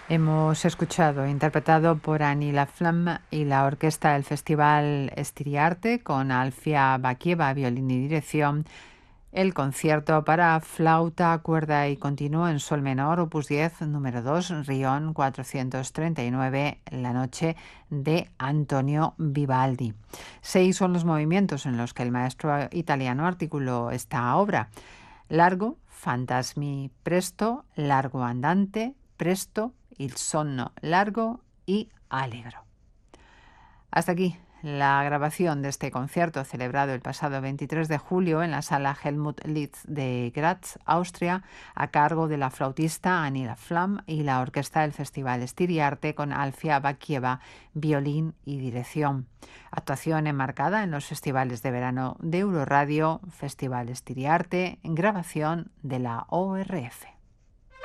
Hemos escuchado, interpretado por Annie Laflamme y la orquesta del Festival Estiriarte, con Alfia Bakieva, violín y dirección, el concierto para flauta, cuerda y continuo en sol menor, opus 10, número 2, Rion 439, La noche, de Antonio Vivaldi. 6 son los movimientos en los que el maestro italiano articuló esta obra: largo, fantasmi presto, largo andante, presto, il sonno largo y allegro. Hasta aquí la grabación de este concierto, celebrado el pasado 23 de julio en la sala Helmut Litz de Graz, Austria, a cargo de la flautista Annie Laflamme y la orquesta del Festival Estiriarte, con Alfia Bakieva, violín y dirección. Actuación enmarcada en los festivales de verano de Euroradio, Festival Estiriarte, grabación de la ORF.